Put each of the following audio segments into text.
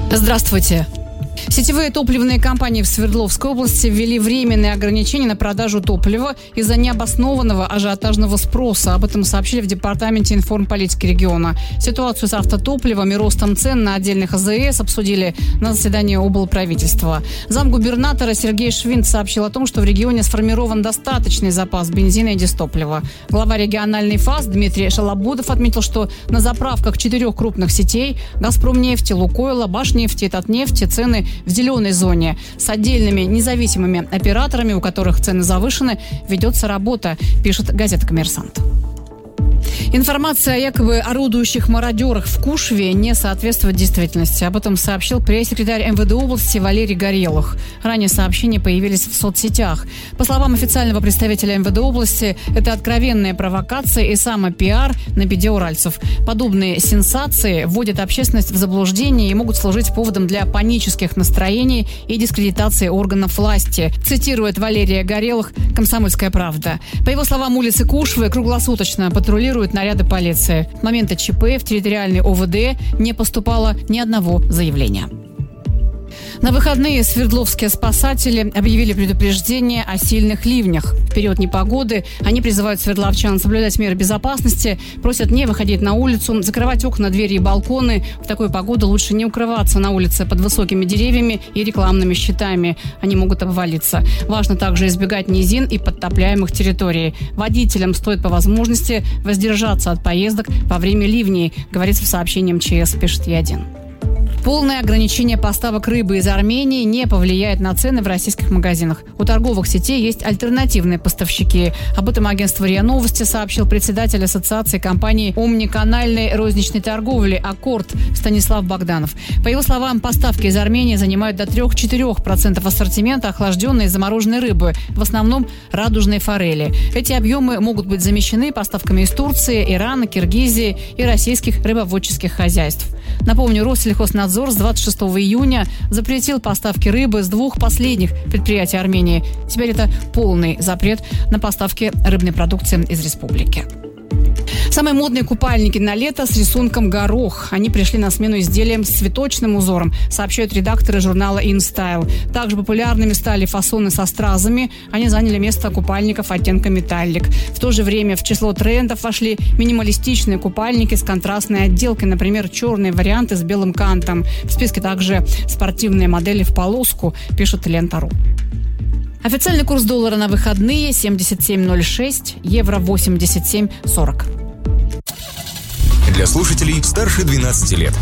Здравствуйте. Сетевые топливные компании в Свердловской области ввели временные ограничения на продажу топлива из-за необоснованного ажиотажного спроса. Об этом сообщили в Департаменте информполитики региона. Ситуацию с автотопливом и ростом цен на отдельных АЗС обсудили на заседании облправительства. Замгубернатора Сергей Швинт сообщил о том, что в регионе сформирован достаточный запас бензина и дистоплива. Глава региональной ФАС Дмитрий Шалабудов отметил, что на заправках 4 крупных сетей «Газпромнефти», «Лукойла», «Башнефти» и «Татнефти» цены в зеленой зоне. С отдельными независимыми операторами, у которых цены завышены, ведется работа, пишет газета «Коммерсант». Информация о якобы орудующих мародерах в Кушве не соответствует действительности. Об этом сообщил пресс-секретарь МВД области Валерий Горелых. Ранее сообщения появились в соцсетях. По словам официального представителя МВД области, это откровенная провокация и самопиар на беде уральцев. Подобные сенсации вводят общественность в заблуждение и могут служить поводом для панических настроений и дискредитации органов власти, цитирует Валерия Горелых «Комсомольская правда». По его словам, улицы Кушвы круглосуточно патрулируют наряды полиции. В момент ЧП в территориальный ОВД не поступало ни одного заявления. На выходные свердловские спасатели объявили предупреждение о сильных ливнях. В период непогоды они призывают свердловчан соблюдать меры безопасности, просят не выходить на улицу, закрывать окна, двери и балконы. В такую погоду лучше не укрываться на улице под высокими деревьями и рекламными щитами. Они могут обвалиться. Важно также избегать низин и подтопляемых территорий. Водителям стоит по возможности воздержаться от поездок во время ливней, говорится в сообщении МЧС, пишет Е1. Полное ограничение поставок рыбы из Армении не повлияет на цены в российских магазинах. У торговых сетей есть альтернативные поставщики. Об этом агентство РИА Новости сообщил председатель Ассоциации компаний омниканальной розничной торговли «Аккорд» Станислав Богданов. По его словам, поставки из Армении занимают до 3-4% ассортимента охлажденной и замороженной рыбы, в основном радужной форели. Эти объемы могут быть замещены поставками из Турции, Ирана, Киргизии и российских рыбоводческих хозяйств. Напомню, Россельхознадзор с 26 июня запретил поставки рыбы с 2 последних предприятий Армении. Теперь это полный запрет на поставки рыбной продукции из республики. Самые модные купальники на лето с рисунком горох. Они пришли на смену изделиям с цветочным узором, сообщают редакторы журнала InStyle. Также популярными стали фасоны со стразами. Они заняли место купальников оттенка металлик. В то же время в число трендов вошли минималистичные купальники с контрастной отделкой, например, черные варианты с белым кантом. В списке также спортивные модели в полоску, пишет Лента.ру. Официальный курс доллара на выходные 77.06, евро 87.40. Для слушателей старше 12 лет.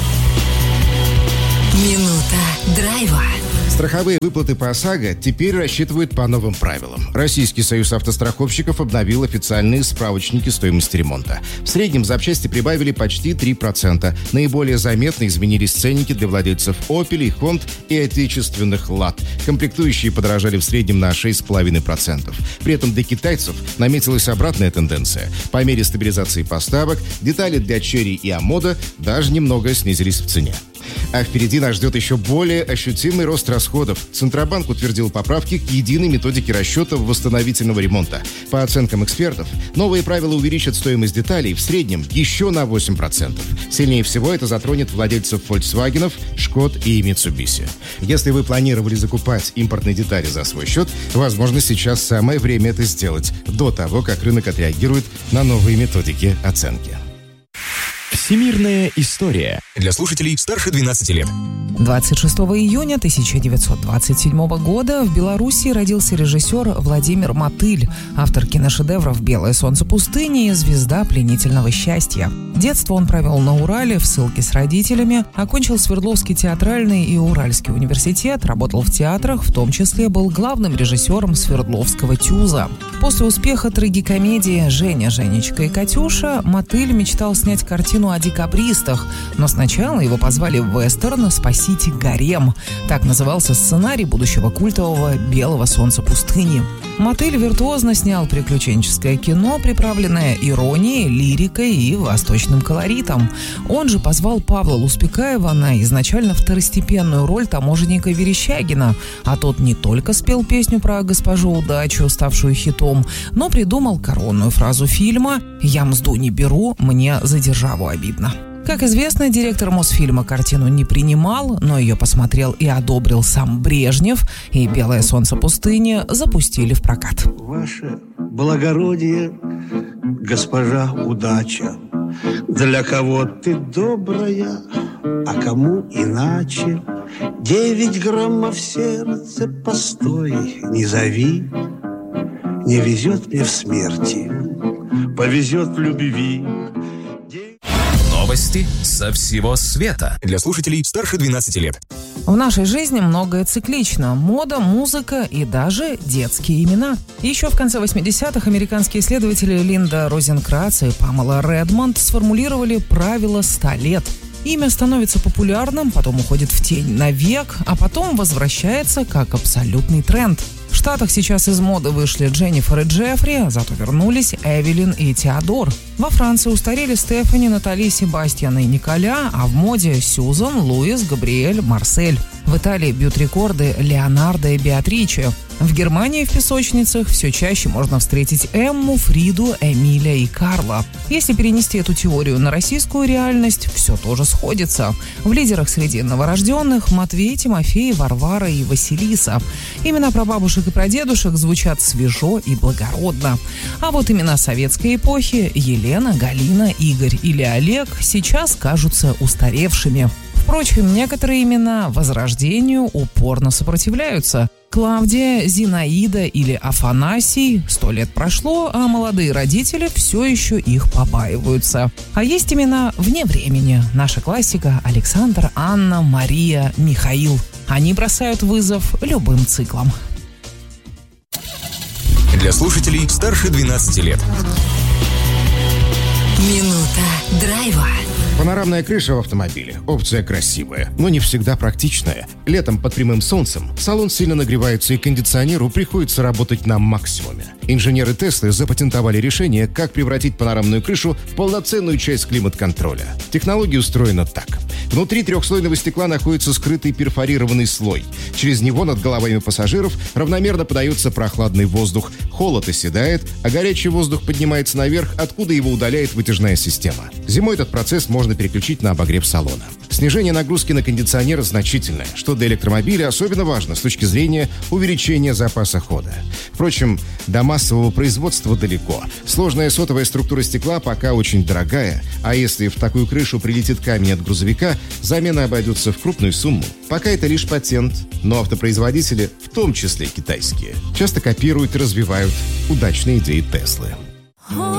Минута драйва. Страховые выплаты по ОСАГО теперь рассчитывают по новым правилам. Российский союз автостраховщиков обновил официальные справочники стоимости ремонта. В среднем запчасти прибавили почти 3%. Наиболее заметно изменились ценники для владельцев «Опелей», «Хонд» и отечественных «Лад». Комплектующие подорожали в среднем на 6,5%. При этом для китайцев наметилась обратная тенденция. По мере стабилизации поставок детали для «Черри» и «Амода» даже немного снизились в цене. А впереди нас ждет еще более ощутимый рост расходов. Центробанк утвердил поправки к единой методике расчета восстановительного ремонта. По оценкам экспертов, новые правила увеличат стоимость деталей в среднем еще на 8%. Сильнее всего это затронет владельцев Volkswagen, Шкод и Mitsubishi. Если вы планировали закупать импортные детали за свой счет, возможно, сейчас самое время это сделать, до того, как рынок отреагирует на новые методики оценки. Всемирная история. Для слушателей старше 12 лет. 26 июня 1927 года в Беларуси родился режиссер Владимир Мотыль, автор киношедевров «Белое солнце пустыни» и «Звезда пленительного счастья». Детство он провел на Урале в ссылке с родителями, окончил Свердловский театральный и Уральский университет, работал в театрах, в том числе был главным режиссером Свердловского ТЮЗа. После успеха трагикомедии «Женя, Женечка и Катюша» Мотыль мечтал снять картину о декабристах, но сначала его позвали в вестерн «Спасите гарем». Так назывался сценарий будущего культового «Белого солнца пустыни». Мотыль виртуозно снял приключенческое кино, приправленное иронией, лирикой и восточным колоритом. Он же позвал Павла Луспекаева на изначально второстепенную роль таможенника Верещагина, а тот не только спел песню про госпожу Удачу, ставшую хитом, но придумал коронную фразу фильма «Я мзду не беру, мне за державу обидно». К Как известно, директор Мосфильма картину не принимал, но ее посмотрел и одобрил сам Брежнев, и «Белое солнце пустыни» запустили в прокат. Ваше благородие, госпожа удача, для кого ты добрая, а кому иначе. 9 граммов сердце, постой, не зови. Не везет мне в смерти, повезет в любви. Новости со всего света. Для слушателей старше 12 лет. В нашей жизни многое циклично. Мода, музыка и даже детские имена. Еще в конце 80-х американские исследователи Линда Розенкранц и Памела Редмонд сформулировали правило 100 лет. Имя становится популярным, потом уходит в тень навек, а потом возвращается как абсолютный тренд. В Штатах сейчас из моды вышли Дженнифер и Джеффри, зато вернулись Эвелин и Теодор. Во Франции устарели Стефани, Натали, Себастьян и Николя, а в моде Сьюзан, Луис, Габриэль, Марсель. В Италии бьют рекорды Леонардо и Беатриче. В Германии в песочницах все чаще можно встретить Эмму, Фриду, Эмиля и Карла. Если перенести эту теорию на российскую реальность, все тоже сходится. В лидерах среди новорожденных Матвей, Тимофей, Варвара и Василиса. Имена прабабушек и прадедушек звучат свежо и благородно. А вот имена советской эпохи Елена, Галина, Игорь или Олег сейчас кажутся устаревшими. Впрочем, некоторые имена возрождению упорно сопротивляются. Клавдия, Зинаида или Афанасий. 100 лет прошло, а молодые родители все еще их побаиваются. А есть имена вне времени. Наша классика: Александр, Анна, Мария, Михаил. Они бросают вызов любым циклам. Для слушателей старше 12 лет. Минута драйва. Панорамная крыша в автомобиле – опция красивая, но не всегда практичная. Летом под прямым солнцем салон сильно нагревается, и кондиционеру приходится работать на максимуме. Инженеры Теслы запатентовали решение, как превратить панорамную крышу в полноценную часть климат-контроля. Технология устроена так. Внутри трехслойного стекла находится скрытый перфорированный слой. Через него над головами пассажиров равномерно подается прохладный воздух. Холод оседает, а горячий воздух поднимается наверх, откуда его удаляет вытяжная система. Зимой этот процесс можно переключить на обогрев салона. Снижение нагрузки на кондиционер значительное, что для электромобиля особенно важно с точки зрения увеличения запаса хода. Впрочем, до массового производства далеко. Сложная сотовая структура стекла пока очень дорогая, а если в такую крышу прилетит камень от грузовика, замена обойдется в крупную сумму. Пока это лишь патент, но автопроизводители, в том числе китайские, часто копируют и развивают удачные идеи Теслы.